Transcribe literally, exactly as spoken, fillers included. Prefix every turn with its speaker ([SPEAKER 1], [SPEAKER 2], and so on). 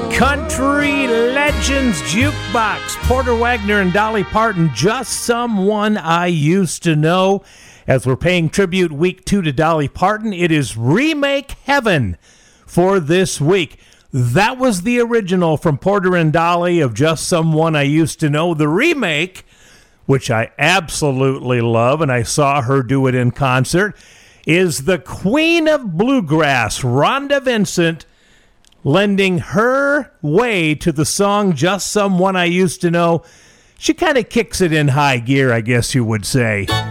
[SPEAKER 1] Country Legends Jukebox, Porter Wagoner and Dolly Parton, Just Someone I Used to Know. As we're paying tribute week two to Dolly Parton, it is Remake Heaven for this week. That was the original from Porter and Dolly of Just Someone I Used to Know. The remake, which I absolutely love, and I saw her do it in concert, is the Queen of Bluegrass, Rhonda Vincent, lending her way to the song Just Someone I Used to Know. She kind of kicks it in high gear, I guess you would say.